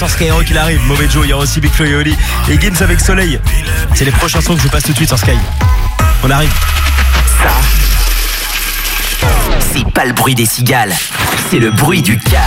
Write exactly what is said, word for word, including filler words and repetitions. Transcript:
sur Skyrock, il arrive. Mauvais Joe, il y aura aussi Big Flo et Oli et Gims avec Soleil. C'est les prochains sons que je passe tout de suite sur Sky. On arrive. Ça, c'est pas le bruit des cigales, c'est le bruit du calme.